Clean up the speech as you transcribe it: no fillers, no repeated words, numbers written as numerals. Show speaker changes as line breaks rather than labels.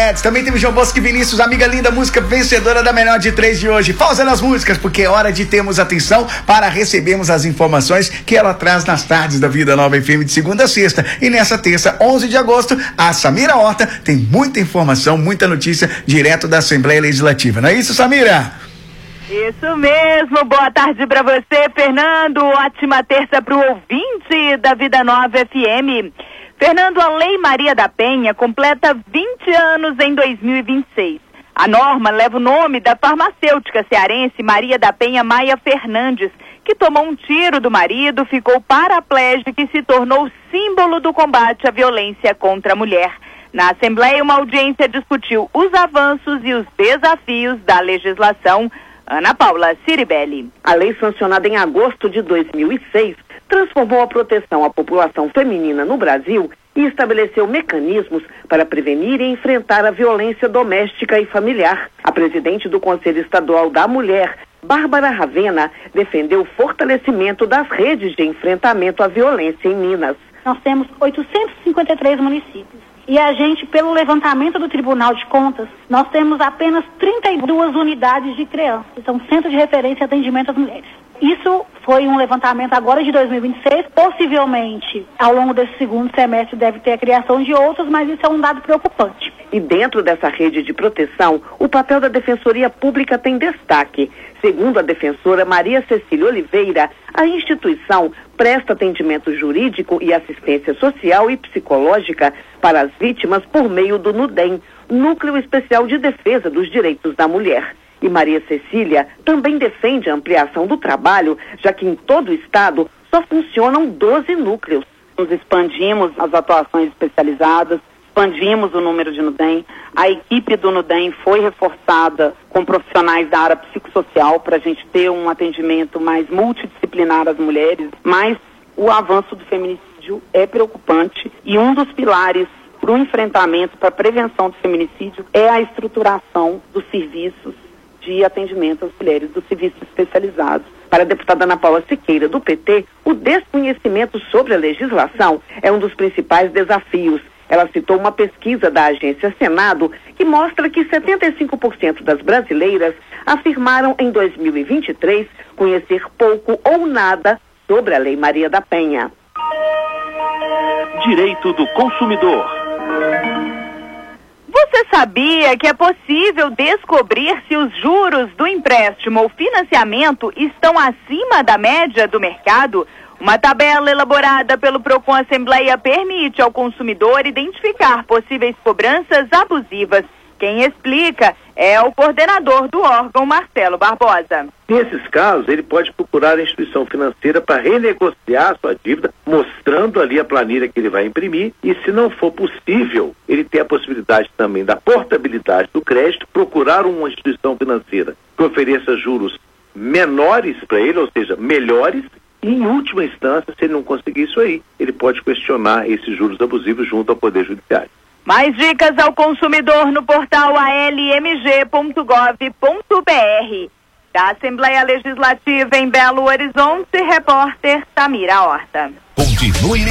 Guedes, também temos João Bosco e Vinícius, amiga linda, música vencedora da melhor de 3 de hoje. Pausa nas músicas, porque é hora de termos atenção para recebermos as informações que ela traz nas tardes da Vida Nova FM de segunda a sexta. E nessa terça, 11 de agosto, a Samira Horta tem muita informação, muita notícia direto da Assembleia Legislativa. Não é isso, Samira?
Isso mesmo, boa tarde para você, Fernando, ótima terça para o ouvinte da Vida Nova FM. Fernando, a Lei Maria da Penha completa 20 anos em 2026. A norma leva o nome da farmacêutica cearense Maria da Penha Maia Fernandes, que tomou um tiro do marido, ficou paraplégica e se tornou símbolo do combate à violência contra a mulher. Na Assembleia, uma audiência discutiu os avanços e os desafios da legislação. Ana Paula Ciribelli.
A lei sancionada em agosto de 2006 transformou a proteção à população feminina no Brasil e estabeleceu mecanismos para prevenir e enfrentar a violência doméstica e familiar. A presidente do Conselho Estadual da Mulher, Bárbara Ravena, defendeu o fortalecimento das redes de enfrentamento à violência em Minas.
Nós temos 853 municípios. E a gente, pelo levantamento do Tribunal de Contas, nós temos apenas 32 unidades de criança, que são centros de referência e atendimento às mulheres. Isso foi um levantamento agora de 2026, possivelmente ao longo desse segundo semestre deve ter a criação de outros, mas isso é um dado preocupante.
E dentro dessa rede de proteção, o papel da Defensoria Pública tem destaque. Segundo a defensora Maria Cecília Oliveira, a instituição presta atendimento jurídico e assistência social e psicológica para as vítimas por meio do NUDEM, Núcleo Especial de Defesa dos Direitos da Mulher. E Maria Cecília também defende a ampliação do trabalho, já que em todo o estado só funcionam 12 núcleos.
Nós expandimos as atuações especializadas, expandimos o número de NUDEM, a equipe do NUDEM foi reforçada com profissionais da área psicossocial para a gente ter um atendimento mais multidisciplinar às mulheres, mas o avanço do feminicídio é preocupante e um dos pilares para o enfrentamento, para a prevenção do feminicídio é a estruturação dos serviços de atendimento às mulheres, dos serviços especializados.
Para a deputada Ana Paula Siqueira, do PT, o desconhecimento sobre a legislação é um dos principais desafios. Ela citou uma pesquisa da agência Senado que mostra que 75% das brasileiras afirmaram em 2023 conhecer pouco ou nada sobre a Lei Maria da Penha.
Direito do consumidor.
Você sabia que é possível descobrir se os juros do empréstimo ou financiamento estão acima da média do mercado? Uma tabela elaborada pelo Procon Assembleia permite ao consumidor identificar possíveis cobranças abusivas. Quem explica é o coordenador do órgão, Marcelo Barbosa.
Nesses casos, ele pode procurar a instituição financeira para renegociar a sua dívida, mostrando ali a planilha que ele vai imprimir, e se não for possível, ele tem a possibilidade também da portabilidade do crédito, procurar uma instituição financeira que ofereça juros menores para ele, ou seja, melhores, e em última instância, se ele não conseguir isso aí, ele pode questionar esses juros abusivos junto ao Poder Judiciário.
Mais dicas ao consumidor no portal almg.gov.br. Da Assembleia Legislativa em Belo Horizonte, repórter Samira Horta.
Continue